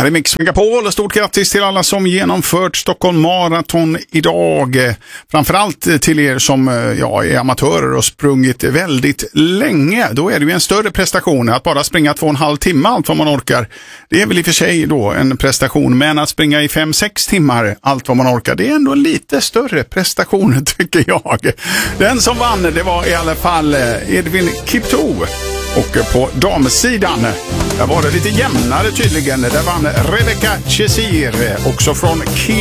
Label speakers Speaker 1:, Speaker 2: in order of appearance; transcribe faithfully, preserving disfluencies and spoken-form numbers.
Speaker 1: här är Mix Megapol och stort grattis till alla som genomfört Stockholm Marathon idag. Framförallt till er som ja, är amatörer och sprungit väldigt länge. Då är det ju en större prestation att bara springa två och en halv timme allt vad man orkar. Det är väl i och för sig då en prestation, men att springa i fem sex timmar allt vad man orkar, det är ändå en lite större prestation tycker jag. Den som vann, det var i alla fall Edvin Kipto. Och på damsidan, där var det lite jämnare tydligen. Där vann Rebecca Chesir, också från Kenya.